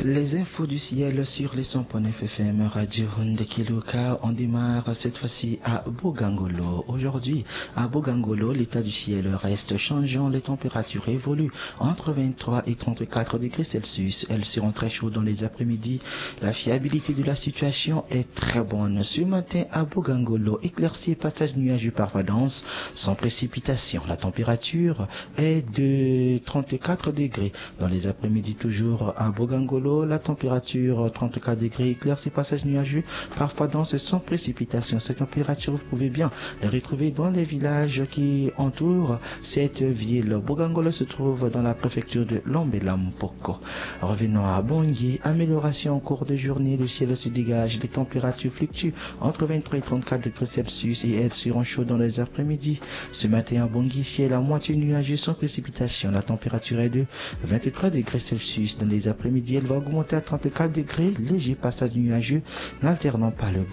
Les infos du ciel sur les 100.9 FM Radio Ndekiluka. On démarre cette fois-ci à Bogangolo. Aujourd'hui, à Bogangolo, l'état du ciel reste changeant. Les températures évoluent entre 23 et 34 degrés Celsius. Elles seront très chaudes dans les après-midi. La fiabilité de la situation est très bonne. Ce matin, à Bogangolo, éclairci et passage nuageux parfois dense, sans précipitation. La température est de 34 degrés. Dans les après-midi, toujours à Bogangolo, la température 34 degrés, éclairci, passage nuageux, parfois dense, sans précipitation. Cette température, vous pouvez bien les retrouver dans les villages qui entourent cette ville. Bogangolo se trouve dans la préfecture de Lombe-la-Mpoko. Revenons à Bangui. Amélioration en cours de journée, le ciel se dégage, les températures fluctuent entre 23 et 34 degrés Celsius et elles seront chaudes dans les après-midi. Ce matin à Bangui, ciel à moitié nuageux, sans précipitation. La température est de 23 degrés Celsius. Dans les après-midi, elle va augmenter à 34 degrés, léger passage nuageux, n'alternant pas le